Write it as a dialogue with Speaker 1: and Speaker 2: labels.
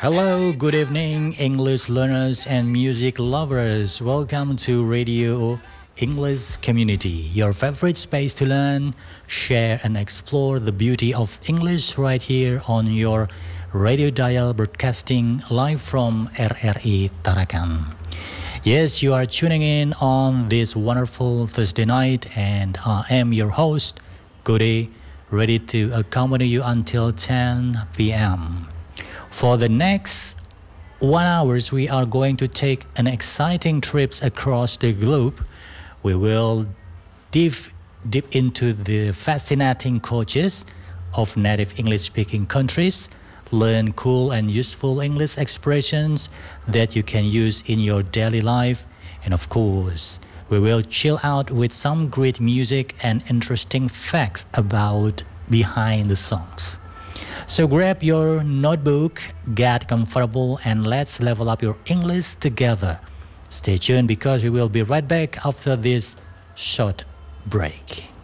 Speaker 1: Hello, good evening, English learners and music lovers. Welcome to Radio English Community, your favorite space to learn, share, and explore the beauty of English right here on your radio dial, broadcasting live from RRI Tarakan. Yes, you are tuning in on this wonderful Thursday night, and I am your host, Gode, ready to accompany you until 10 p.m. For the next 1 hour, we are going to take an exciting trip across the globe. We will dive deep into the fascinating cultures of native English-speaking countries, learn cool and useful English expressions that you can use in your daily life, and of course, we will chill out with some great music and interesting facts about behind the songs. So grab your notebook, get comfortable, and let's level up your English together. Stay tuned because we will be right back after this short break.